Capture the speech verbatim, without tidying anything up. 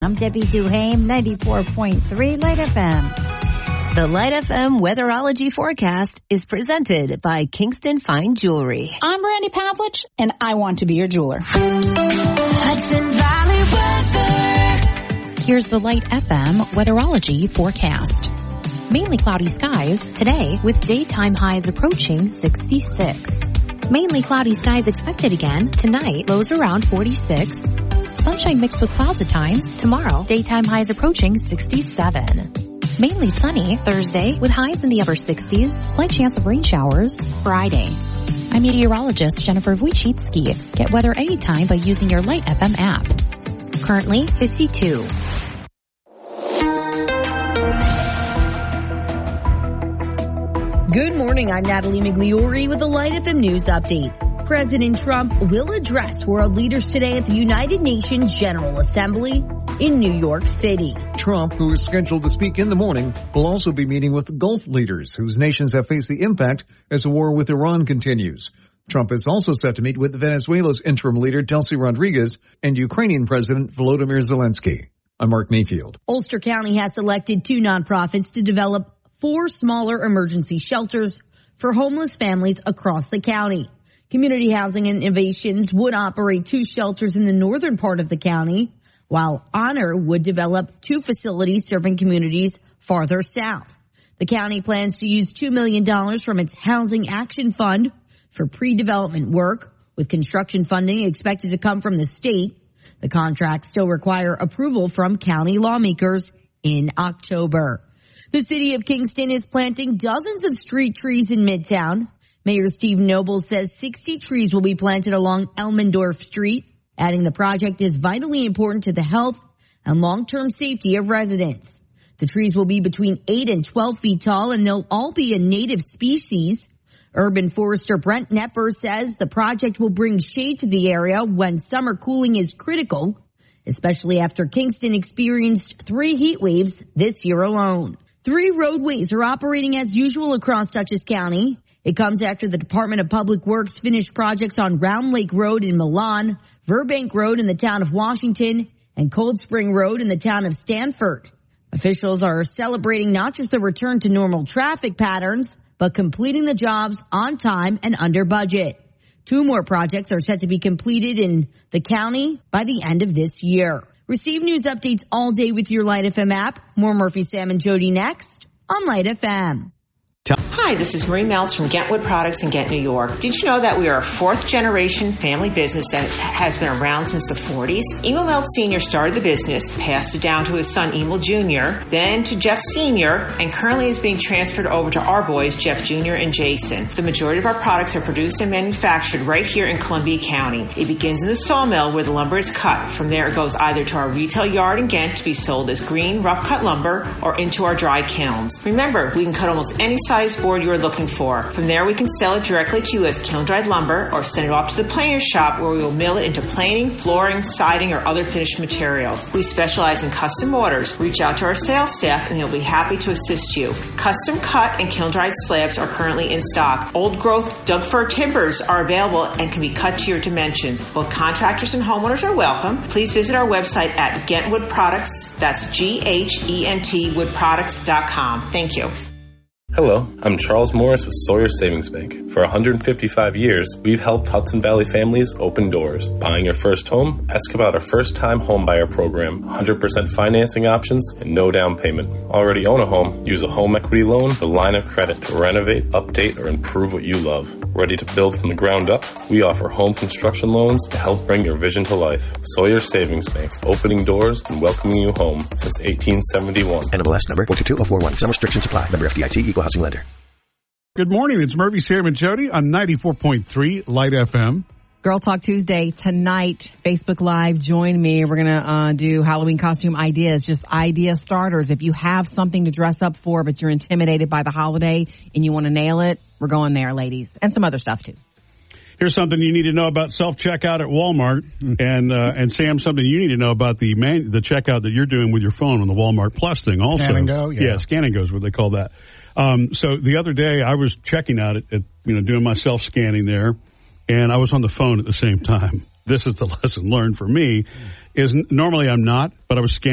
I'm Debbie Duhame, ninety-four point three Light F M. The Light F M Weatherology Forecast is presented by Kingston Fine Jewelry. I'm Brandy Pavlich, and I want to be your jeweler. Hudson Valley weather. Here's the Light F M Weatherology Forecast. Mainly cloudy skies today with daytime highs approaching sixty-six. Mainly cloudy skies expected again tonight, lows around forty-six. Sunshine mixed with clouds at times tomorrow, daytime highs approaching sixty-seven. Mainly sunny Thursday with highs in the upper sixties, slight chance of rain showers Friday. I'm meteorologist Jennifer Wojcicki. Get weather anytime by using your Light F M app. Currently fifty-two. Good morning, I'm Natalie Migliori with the Light F M News Update. President Trump will address world leaders today at the United Nations General Assembly in New York City. Trump, who is scheduled to speak in the morning, will also be meeting with Gulf leaders whose nations have faced the impact as the war with Iran continues. Trump is also set to meet with Venezuela's interim leader, Delcy Rodriguez, and Ukrainian President Volodymyr Zelensky. I'm Mark Mayfield. Ulster County has selected two nonprofits to develop four smaller emergency shelters for homeless families across the county. Community Housing and Innovations would operate two shelters in the northern part of the county, while Honor would develop two facilities serving communities farther south. The county plans to use two million dollars from its Housing Action Fund for pre-development work, with construction funding expected to come from the state. The contracts still require approval from county lawmakers in October. The city of Kingston is planting dozens of street trees in Midtown. Mayor Steve Noble says sixty trees will be planted along Elmendorf Street, adding the project is vitally important to the health and long-term safety of residents. The trees will be between eight and twelve feet tall, and they'll all be a native species. Urban forester Brent Nepper says the project will bring shade to the area when summer cooling is critical, especially after Kingston experienced three heat waves this year alone. Three roadways are operating as usual across Dutchess County. It comes after the Department of Public Works finished projects on Round Lake Road in Milan, Burbank Road in the town of Washington, and Cold Spring Road in the town of Stanford. Officials are celebrating not just the return to normal traffic patterns, but completing the jobs on time and under budget. Two more projects are set to be completed in the county by the end of this year. Receive news updates all day with your Light F M app. More Murphy, Sam, and Jody next on Light F M. Hi, this is Marie Meltz from Gentwood Products in Ghent, New York. Did you know that we are a fourth generation family business that has been around since the forties? Emil Meltz Senior started the business, passed it down to his son Emil Junior, then to Jeff Senior, and currently is being transferred over to our boys, Jeff Junior and Jason. The majority of our products are produced and manufactured right here in Columbia County. It begins in the sawmill where the lumber is cut. From there, it goes either to our retail yard in Ghent to be sold as green, rough cut lumber or into our dry kilns. Remember, we can cut almost any size board you are looking for. From there, we can sell it directly to you as kiln-dried lumber or send it off to the planer shop where we will mill it into planing, flooring, siding, or other finished materials. We specialize in custom orders. Reach out to our sales staff and they'll be happy to assist you. Custom cut and kiln-dried slabs are currently in stock. Old growth Doug fir timbers are available and can be cut to your dimensions. Both contractors and homeowners are welcome. Please visit our website at Gentwood Products. That's G H E N T wood products dot com. Thank you. Hello, I'm Charles Morris with Sawyer Savings Bank. For one hundred fifty-five years, we've helped Hudson Valley families open doors. Buying your first home? Ask about our first-time homebuyer program, one hundred percent financing options, and no down payment. Already own a home? Use a home equity loan, the line of credit to renovate, update, or improve what you love. Ready to build from the ground up? We offer home construction loans to help bring your vision to life. Sawyer Savings Bank, opening doors and welcoming you home since eighteen seventy-one. N M L S number four two two zero four one. Some restrictions apply. Member F D I C, Equal Housing Lender. Good morning. It's Murphy, Sam, and Jody on ninety-four point three Light F M. Girl Talk Tuesday tonight, Facebook Live. Join me. We're going to uh, do Halloween costume ideas, just idea starters. If you have something to dress up for, but you're intimidated by the holiday and you want to nail it, we're going there, ladies, and some other stuff too. Here's something you need to know about self-checkout at Walmart. And, uh, and Sam, something you need to know about the man, the checkout that you're doing with your phone on the Walmart Plus thing also. Scan and go, yeah. Yeah, scan and go is what they call that. Um, so the other day I was checking out at, at, you know, doing my self-scanning there, and I was on the phone at the same time. This is the lesson learned for me, is normally I'm not, but I was scanning.